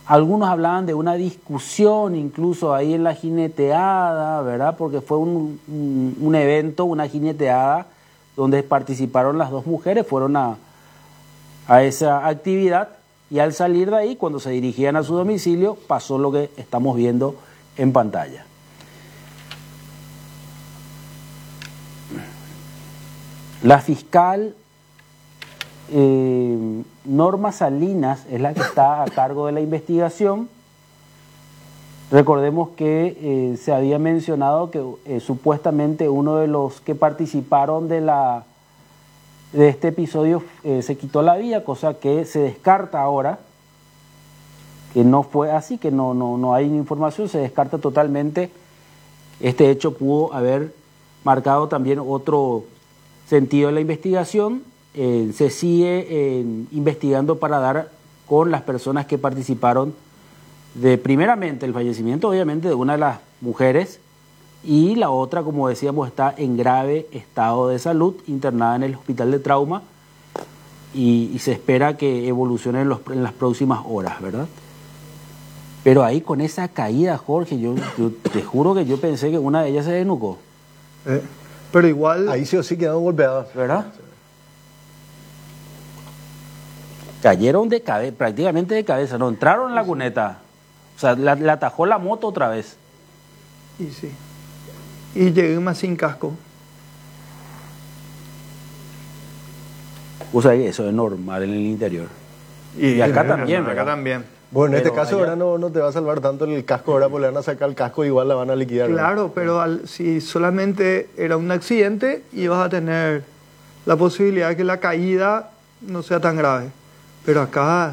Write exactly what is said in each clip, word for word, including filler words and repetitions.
algunos hablaban de una discusión incluso ahí en la jineteada, ¿verdad? Porque fue un, un, un evento, una jineteada, donde participaron las dos mujeres, fueron a, a esa actividad, y al salir de ahí, cuando se dirigían a su domicilio, pasó lo que estamos viendo en pantalla. La fiscal eh, Norma Salinas es la que está a cargo de la investigación. Recordemos que eh, se había mencionado que eh, supuestamente uno de los que participaron de, la, de este episodio eh, se quitó la vida, cosa que se descarta ahora, que no fue así, que no, no, no hay información, se descarta totalmente. Este hecho pudo haber marcado también otro sentido de la investigación. Eh, se sigue eh, investigando para dar con las personas que participaron de, primeramente, el fallecimiento obviamente de una de las mujeres, y la otra, como decíamos, está en grave estado de salud, internada en el hospital de trauma, y, y se espera que evolucione en, los, en las próximas horas, ¿verdad? Pero ahí con esa caída, Jorge, yo, yo te juro que yo pensé que una de ellas se desnucó. Eh, pero igual... Ahí sí o sí quedaron golpeadas. ¿Verdad? Cayeron de cabeza, prácticamente de cabeza, no entraron en la cuneta. O sea, la, la atajó la moto otra vez. Y sí. Y llegué más sin casco. O sea, eso es normal en el interior. Y, y acá también, acá ¿verdad? también. Bueno, en Pero este caso allá... ahora no, no te va a salvar tanto el casco, ahora porque le van a sacar el casco y igual la van a liquidar. Claro, ¿no? pero al, si solamente era un accidente, ibas a tener la posibilidad de que la caída no sea tan grave. Pero acá...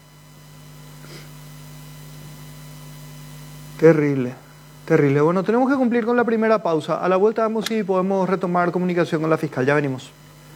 Terrible, terrible. Bueno, tenemos que cumplir con la primera pausa. A la vuelta vamos si podemos retomar comunicación con la fiscal. Ya venimos.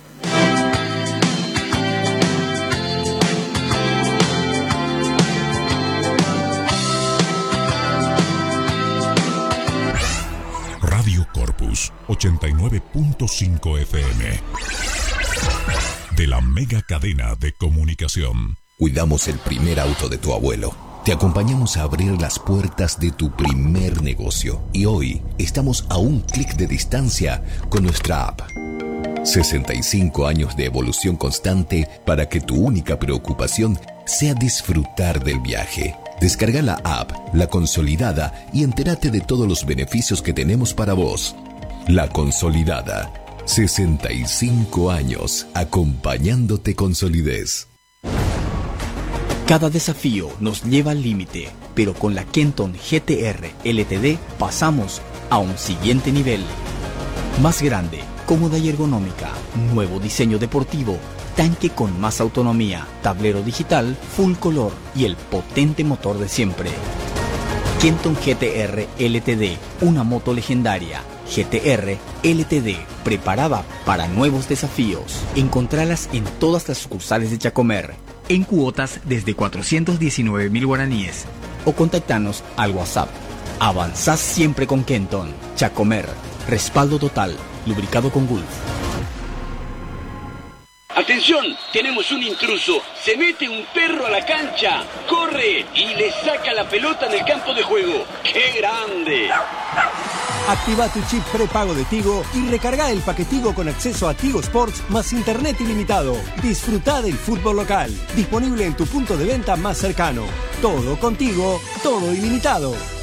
Radio Corpus ochenta y nueve punto cinco F M. De la mega cadena de comunicación. Cuidamos el primer auto de tu abuelo. Te acompañamos a abrir las puertas de tu primer negocio. Y hoy estamos a un clic de distancia con nuestra app. sesenta y cinco años de evolución constante para que tu única preocupación sea disfrutar del viaje. Descarga la app, La Consolidada, y entérate de todos los beneficios que tenemos para vos. La Consolidada. sesenta y cinco años acompañándote con solidez. Cada desafío nos lleva al límite, pero con la Kenton G T R L T D pasamos a un siguiente nivel. Más grande, cómoda y ergonómica, nuevo diseño deportivo, tanque con más autonomía, tablero digital, full color y el potente motor de siempre. Kenton G T R L T D, una moto legendaria. G T R L T D, preparada para nuevos desafíos. Encontralas en todas las sucursales de Chacomer, en cuotas desde cuatrocientos diecinueve mil guaraníes. O contactanos al WhatsApp. Avanzás siempre con Kenton. Chacomer, respaldo total, lubricado con Gulf. ¡Atención! Tenemos un intruso. Se mete un perro a la cancha, corre y le saca la pelota en el campo de juego. ¡Qué grande! Activa tu chip prepago de Tigo y recarga el paquetigo con acceso a Tigo Sports más internet ilimitado. Disfruta del fútbol local. Disponible en tu punto de venta más cercano. Todo contigo, todo ilimitado.